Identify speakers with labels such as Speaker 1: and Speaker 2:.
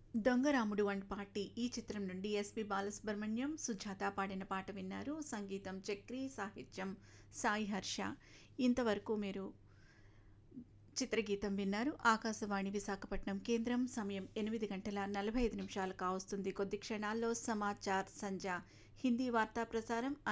Speaker 1: Donga Ramudu and party ఈ చిత్రం నుండి ఎస్పి బాలసుబ్రహ్మణ్యం, సుజాత పాడిన పాట విన్నారు. సంగీతం చక్రి, సాహిత్యం సాయి హర్ష. ఇంతవరకు మీరు చిత్రగీతం విన్నారు. ఆకాశవాణి విశాఖపట్నం కేంద్రం. సమయం 8:45 కావస్తుంది. కొద్ది క్షణాల్లో సమాచార్ సంధ్య హిందీ వార్తా ప్రసారం.